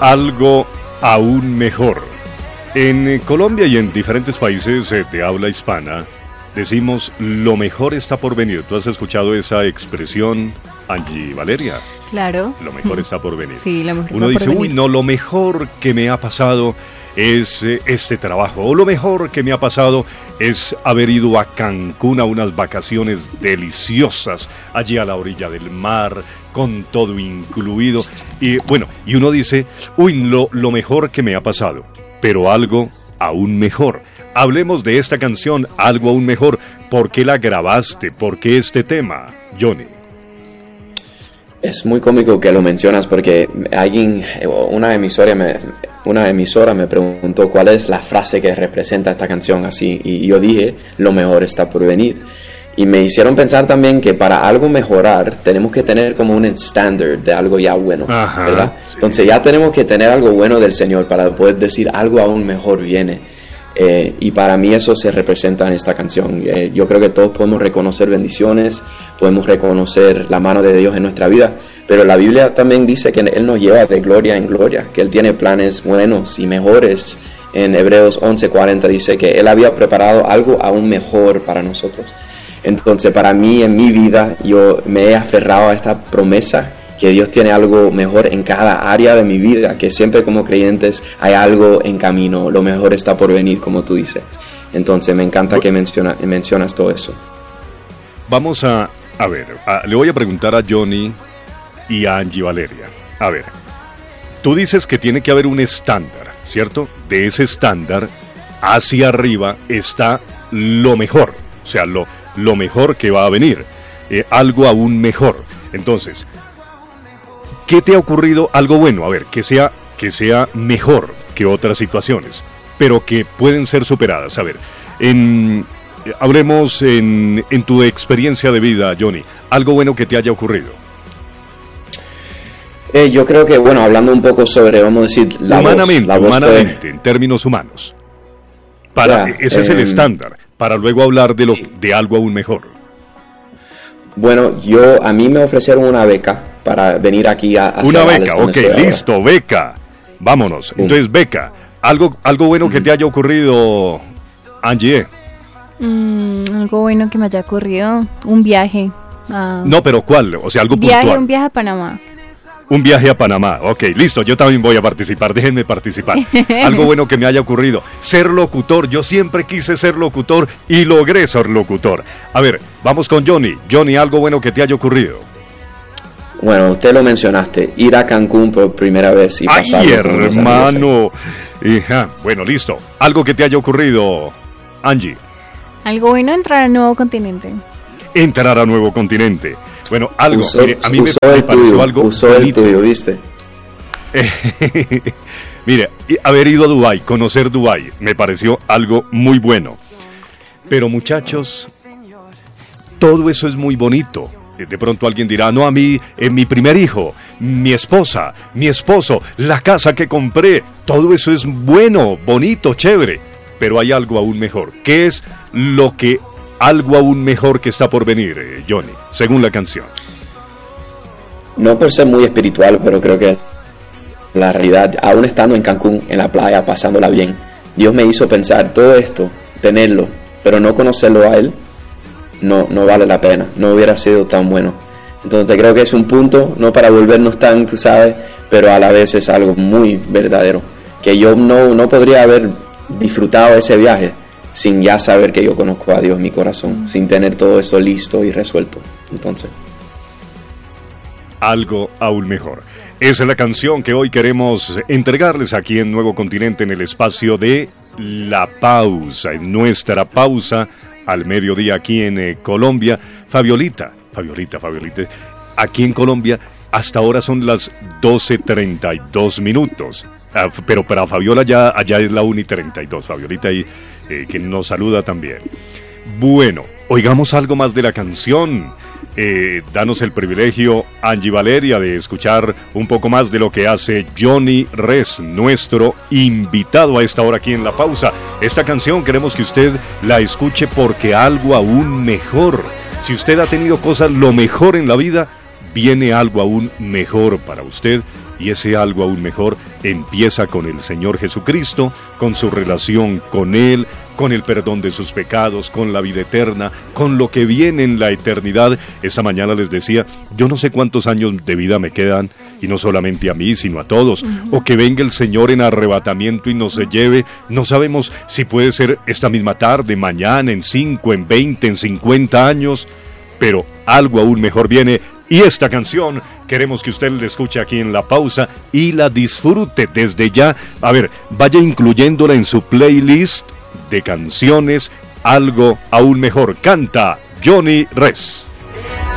algo aún mejor. En Colombia y en diferentes países de habla hispana, decimos lo mejor está por venir. ¿Tú has escuchado esa expresión, Angie Valeria? Claro. Lo mejor está por venir. Sí, lo mejor Uno está dice, por venir. uy, no, lo mejor que me ha pasado es este trabajo. O lo mejor que me ha pasado es haber ido a Cancún a unas vacaciones deliciosas, allí a la orilla del mar, con todo incluido. Y bueno, y uno dice, uy, lo mejor que me ha pasado. Pero algo aún mejor. Hablemos de esta canción, algo aún mejor. ¿Por qué la grabaste? ¿Por qué este tema, Johnny? Es muy cómico que lo mencionas porque una emisora me preguntó cuál es la frase que representa esta canción así, y yo dije, lo mejor está por venir. Y me hicieron pensar también que para algo mejorar tenemos que tener como un estándar de algo ya bueno, Ajá, ¿verdad? sí. Entonces ya tenemos que tener algo bueno del Señor para poder decir algo aún mejor viene. Y para mí eso se representa en esta canción. Yo creo que todos podemos reconocer bendiciones, podemos reconocer la mano de Dios en nuestra vida, pero la Biblia también dice que Él nos lleva de gloria en gloria, que Él tiene planes buenos y mejores. En Hebreos 11:40 dice que Él había preparado algo aún mejor para nosotros. Entonces para mí, en mi vida, yo me he aferrado a esta promesa que Dios tiene algo mejor en cada área de mi vida, que siempre como creyentes hay algo en camino, lo mejor está por venir, como tú dices. Entonces me encanta que mencionas todo eso. Vamos a ver, le voy a preguntar a Johnny y a Angie Valeria. A ver, tú dices que tiene que haber un estándar, ¿cierto? De ese estándar, hacia arriba está lo mejor, o sea, lo mejor que va a venir, algo aún mejor. Entonces, ¿qué te ha ocurrido algo bueno? A ver, que sea mejor que otras situaciones, pero que pueden ser superadas. A ver, hablemos en tu experiencia de vida, Johnny, algo bueno que te haya ocurrido. Yo creo que, bueno, hablando un poco sobre, vamos a decir, Humanamente, en términos humanos. Ese es el estándar, para luego hablar de algo aún mejor. Bueno, a mí me ofrecieron una beca para venir aquí a una beca, ok, listo, ahora. Beca. Vámonos. Entonces, beca. Algo bueno que te haya ocurrido, Angie. Algo bueno que me haya ocurrido. Un viaje. No, pero ¿cuál? O sea, algo puntual. Un viaje a Panamá. Un viaje a Panamá. Ok, listo, yo también voy a participar. Déjenme participar. Algo bueno que me haya ocurrido. Ser locutor. Yo siempre quise ser locutor y logré ser locutor. A ver, vamos con Johnny. Johnny, algo bueno que te haya ocurrido. Bueno, usted lo mencionaste, ir a Cancún por primera vez y pasar. ¡Ay, hermano! Hija, bueno, listo. Algo que te haya ocurrido, Angie. Algo bueno, entrar a nuevo continente. Entrar a nuevo continente. Bueno, algo, mire, a mí me pareció algo usó el tuyo, ¿viste? Mire, haber ido a Dubái, conocer Dubái, me pareció algo muy bueno. Pero muchachos, todo eso es muy bonito. De pronto alguien dirá, no, a mí, mi primer hijo, mi esposa, mi esposo, la casa que compré, todo eso es bueno, bonito, chévere. Pero hay algo aún mejor. ¿Qué es algo aún mejor que está por venir, Johnny, según la canción? No por ser muy espiritual, pero creo que la realidad, aún estando en Cancún, en la playa, pasándola bien, Dios me hizo pensar todo esto, tenerlo, pero no conocerlo a Él, no vale la pena, no hubiera sido tan bueno. Entonces creo que es un punto, no para volvernos tan, tú sabes, pero a la vez es algo muy verdadero, que yo no podría haber disfrutado ese viaje sin ya saber que yo conozco a Dios en mi corazón, sin tener todo eso listo y resuelto. Entonces, algo aún mejor. Esa es la canción que hoy queremos entregarles aquí en Nuevo Continente, en el espacio de La Pausa, en nuestra pausa al mediodía aquí en Colombia. Fabiolita, aquí en Colombia hasta ahora son las 12:32 minutos, pero para Fabiola allá es la 1:32, Fabiolita ahí que nos saluda también. Bueno, oigamos algo más de la canción. Danos el privilegio, Angie Valeria, de escuchar un poco más de lo que hace Johnny Res, nuestro invitado a esta hora aquí en La Pausa. Esta canción queremos que usted la escuche porque algo aún mejor. Si usted ha tenido cosas lo mejor en la vida, viene algo aún mejor para usted y ese algo aún mejor empieza con el Señor Jesucristo, con su relación con Él, con el perdón de sus pecados, con la vida eterna, con lo que viene en la eternidad. Esta mañana les decía, yo no sé cuántos años de vida me quedan, y no solamente a mí, sino a todos, o que venga el Señor en arrebatamiento y nos lleve. No sabemos si puede ser esta misma tarde, mañana, en 5, en 20, en 50 años, pero algo aún mejor viene. Y esta canción queremos que usted la escuche aquí en La Pausa y la disfrute desde ya. A ver, vaya incluyéndola en su playlist de canciones. Algo aún mejor. Canta Johnny Ress.